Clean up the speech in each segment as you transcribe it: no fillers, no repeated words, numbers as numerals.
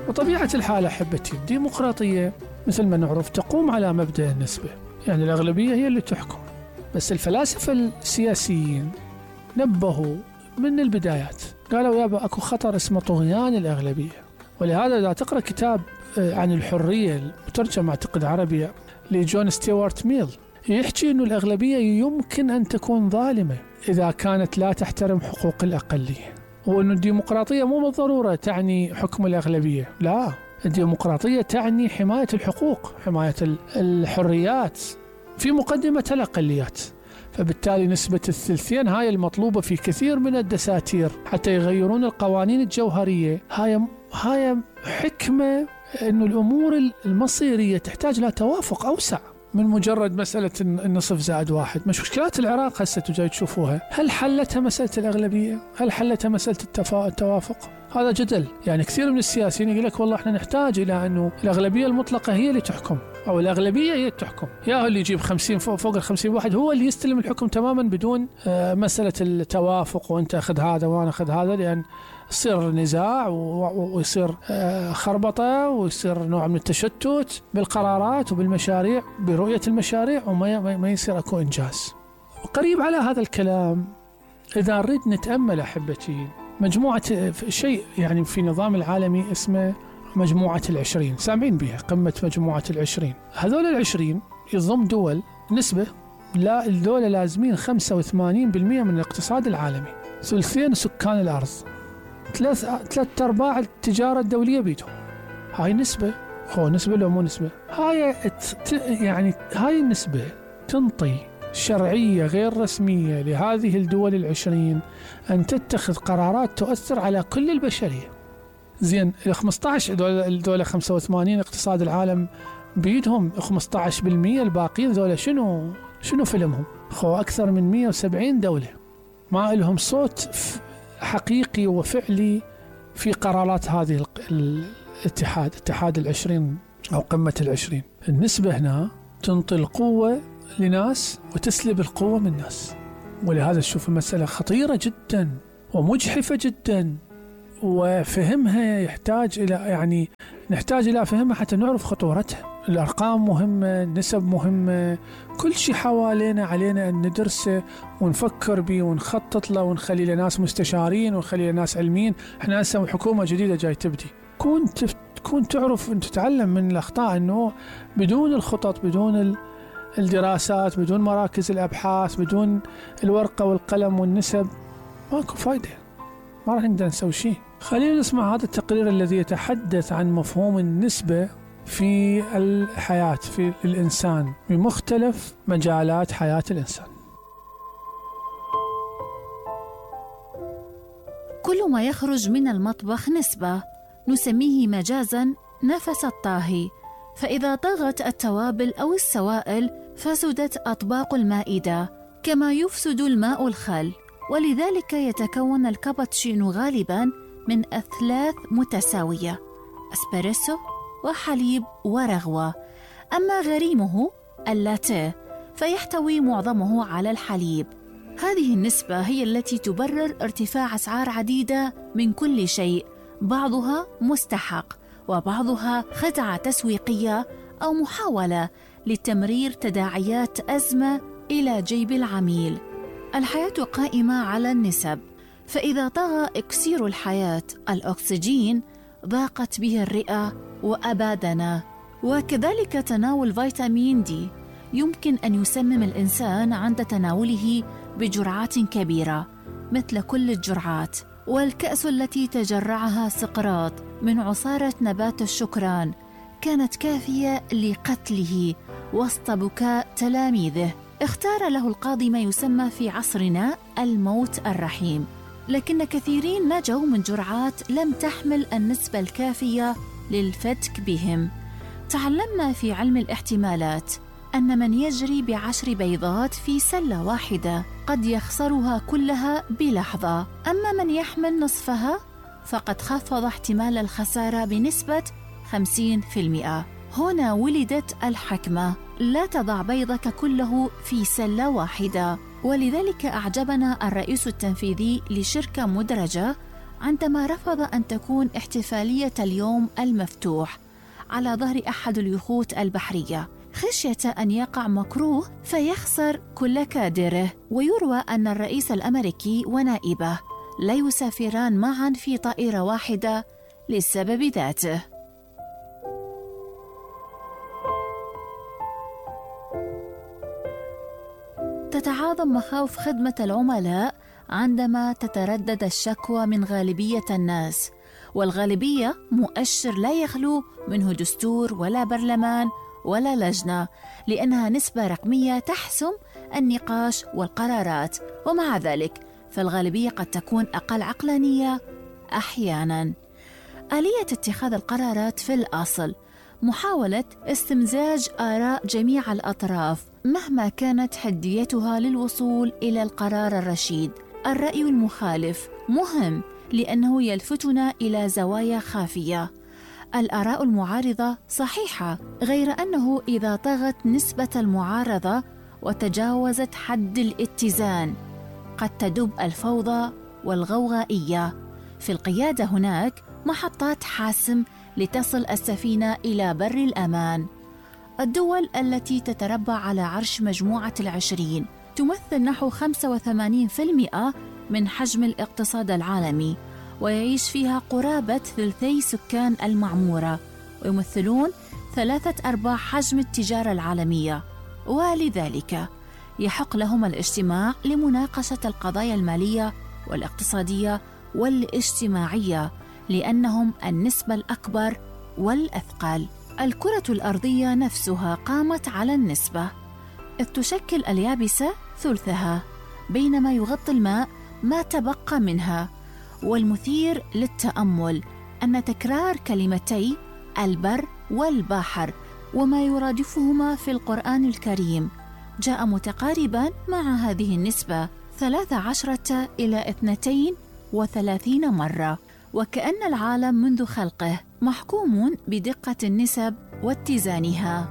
وطبيعة الحال أحبتي الديمقراطية مثل ما نعرف تقوم على مبدأ النسبة، يعني الأغلبية هي اللي تحكم. بس الفلاسفة السياسيين نبهوا من البدايات، قالوا يابا أكو خطر اسمه طغيان الأغلبية. ولهذا إذا تقرأ كتاب عن الحرية مترجم أعتقد عربي لجون ستيوارت ميل، يحكي أنه الأغلبية يمكن أن تكون ظالمة إذا كانت لا تحترم حقوق الأقلية، وأن الديمقراطية مو بالضرورة تعني حكم الأغلبية، لا، الديمقراطية تعني حماية الحقوق، حماية الحريات في مقدمة الأقليات. فبالتالي نسبة الثلثين هاي المطلوبة في كثير من الدساتير حتى يغيرون القوانين الجوهرية، هاي حكمة أن الأمور المصيرية تحتاج إلى توافق أوسع من مجرد مسألة النصف زائد واحد. مشكلات العراق هسه تجي تشوفوها، هل حلتها مسألة الأغلبية؟ هل حلتها مسألة التوافق؟ هذا جدل. يعني كثير من السياسيين يقول لك والله احنا نحتاج إلى أنه الأغلبية المطلقة هي اللي تحكم، أو الأغلبية هي اللي تحكم، يا اللي يجيب 50 فوق 50 واحد هو اللي يستلم الحكم تماما بدون مسألة التوافق وأنت أخذ هذا وأنا أخذ هذا، لأن يصير نزاع ويصير خربطة ويصير نوع من التشتت بالقرارات وبالمشاريع، برؤية المشاريع، وما يصير أكو إنجاز. وقريب على هذا الكلام إذا نريد نتأمل أحبتي مجموعة شيء يعني في نظام العالمي اسمه مجموعة ال20، سامعين بها قمة مجموعة ال20. هذول ال20 يضم دول نسبة، لا الدول لازمين 85% من الاقتصاد العالمي، ثلثين سكان الأرض، 3/4 التجارة الدولية بيدهم. هاي نسبة، هو نسبة لو مو نسبة؟ يعني هاي النسبة تنطي شرعية غير رسمية لهذه الدول ال20 أن تتخذ قرارات تؤثر على كل البشرية. زين 15 الدولة 85 اقتصاد العالم بيدهم 15%، الباقيين ذولا شنو فيلمهم؟ أكثر من 170 دولة ما لهم صوت حقيقي وفعلي في قرارات هذه اتحاد ال20 أو قمة ال20. النسبة هنا تنطي القوة لناس وتسلب القوة من ناس، ولهذا تشوف المسألة خطيرة جدا ومجحفة جدا، وفهمها نحتاج إلى فهمها حتى نعرف خطورتها. الأرقام مهمة، النسب مهمة، كل شيء حوالينا علينا أن ندرسه ونفكر به ونخطط له ونخلي لناس مستشارين ونخلي لناس علميين. احنا هسه حكومة جديدة جاي تبدي، كون تعرف أن تتعلم من الأخطاء، أنه بدون الخطط، بدون الدراسات، بدون مراكز الأبحاث، بدون الورقة والقلم والنسب ماكو فايدة، ما راح نقدر نسوي شيء. خلينا نسمع هذا التقرير الذي يتحدث عن مفهوم النسبة في الحياة، في الإنسان، بمختلف مجالات حياة الإنسان. كل ما يخرج من المطبخ نسبة، نسميه مجازاً نفس الطاهي، فإذا طغت التوابل أو السوائل فسدت أطباق المائدة، كما يفسد الماء الخل. ولذلك يتكون الكابتشينو غالباً من أثلاث متساوية، أسبريسو وحليب ورغوة. أما غريمه اللاتيه فيحتوي معظمه على الحليب. هذه النسبة هي التي تبرر ارتفاع أسعار عديدة من كل شيء، بعضها مستحق وبعضها خدعة تسويقية أو محاولة لتمرير تداعيات أزمة إلى جيب العميل. الحياة قائمة على النسب، فإذا طغى إكسير الحياة الأكسجين ضاقت به الرئة وأبادنا. وكذلك تناول فيتامين دي يمكن أن يسمم الإنسان عند تناوله بجرعات كبيرة مثل كل الجرعات. والكأس التي تجرعها سقراط من عصارة نبات الشكران كانت كافية لقتله وسط بكاء تلاميذه. اختار له القاضي ما يسمى في عصرنا الموت الرحيم، لكن كثيرين نجوا من جرعات لم تحمل النسبة الكافية للفتك بهم. تعلمنا في علم الاحتمالات أن من يجري ب10 بيضات في سلة واحدة قد يخسرها كلها بلحظة، أما من يحمل نصفها فقد خفض احتمال الخسارة بنسبة 50%. هنا ولدت الحكمة: لا تضع بيضك كله في سلة واحدة. ولذلك أعجبنا الرئيس التنفيذي لشركة مدرجة عندما رفض أن تكون احتفالية اليوم المفتوح على ظهر أحد اليخوت البحرية خشية أن يقع مكروه فيخسر كل كادره. ويروى أن الرئيس الأمريكي ونائبه لا يسافران معا في طائرة واحدة للسبب ذاته. تتعاظم مخاوف خدمة العملاء عندما تتردد الشكوى من غالبية الناس، والغالبية مؤشر لا يخلو منه دستور ولا برلمان ولا لجنة، لأنها نسبة رقمية تحسم النقاش والقرارات. ومع ذلك فالغالبية قد تكون أقل عقلانية أحياناً. آلية اتخاذ القرارات في الأصل محاولة استمزاج آراء جميع الأطراف مهما كانت حديتها للوصول إلى القرار الرشيد. الرأي المخالف مهم لأنه يلفتنا إلى زوايا خافية. الآراء المعارضة صحيحة، غير أنه إذا طغت نسبة المعارضة وتجاوزت حد الاتزان قد تدب الفوضى والغوغائية. في القيادة هناك محطات حاسم لتصل السفينة إلى بر الأمان. الدول التي تتربع على عرش مجموعة ال20 تمثل نحو 85% من حجم الاقتصاد العالمي، ويعيش فيها قرابة ثلثي سكان المعمورة، ويمثلون 3/4 حجم التجارة العالمية. ولذلك يحق لهم الاجتماع لمناقشة القضايا المالية والاقتصادية والاجتماعية، لأنهم النسبة الأكبر والأثقل. الكرة الأرضية نفسها قامت على النسبة، إذ تشكل اليابسة ثلثها، بينما يغطي الماء ما تبقى منها. والمثير للتأمل أن تكرار كلمتي البر والبحر وما يرادفهما في القرآن الكريم جاء متقاربا مع هذه النسبة 13 إلى 32 مرة، وكأن العالم منذ خلقه محكوم بدقة النسب واتزانها.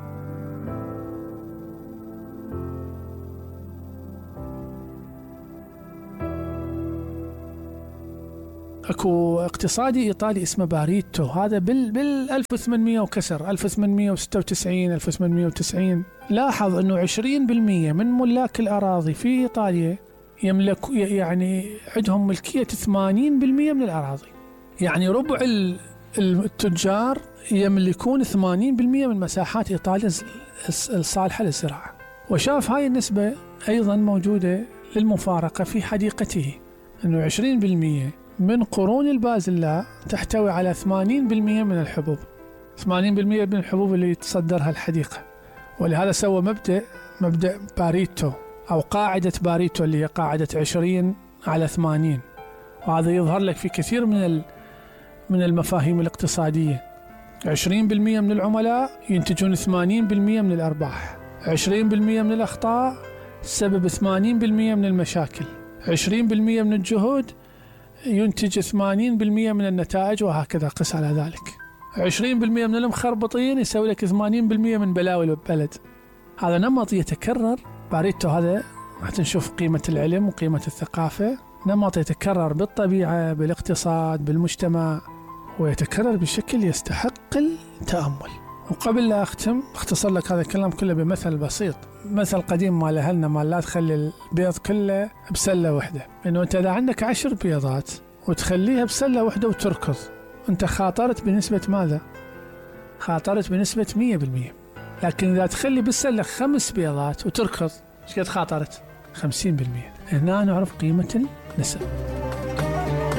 اكو اقتصادي ايطالي اسمه باريتو، هذا بال 1800 وكسر 1896 1890 لاحظ انه 20% من ملاك الاراضي في ايطاليا يملك، يعني عندهم ملكية 80% من الاراضي، يعني ربع التجار يملكون 80% من مساحات ايطاليا الصالحة للزراعة. وشاف هاي النسبة ايضا موجودة للمفارقة في حديقته، انه 20% من قرون البازلاء تحتوي على 80% من الحبوب، 80% من الحبوب اللي تصدرها الحديقة. ولهذا سوى مبدأ باريتو أو قاعدة باريتو اللي هي قاعدة 20/80. وهذا يظهر لك في كثير من المفاهيم الاقتصادية. 20% من العملاء ينتجون 80% من الأرباح، 20% من الأخطاء سبب 80% من المشاكل، 20% من الجهود ينتج 80% من النتائج، وهكذا قس على ذلك. 20% من المخربطين يسوي لك 80% من بلاوي البلد. هذا نمط يتكرر. باريتو هذا راح نشوف قيمة العلم وقيمة الثقافة، نمط يتكرر بالطبيعة بالاقتصاد بالمجتمع، ويتكرر بشكل يستحق التأمل. وقبل لا أختم اختصر لك هذا الكلام كله بمثل بسيط، مثل قديم مال أهلنا مال لا تخلي البيض كله بسلة واحدة. إنه أنت إذا عندك 10 بيضات وتخليها بسلة واحدة وتركض، أنت خاطرت بنسبة ماذا؟ خاطرت بنسبة 100%. لكن إذا تخلي بالسلة 5 بيضات وتركض، ايش قد خاطرت؟ 50%. هنا نعرف قيمة النسب.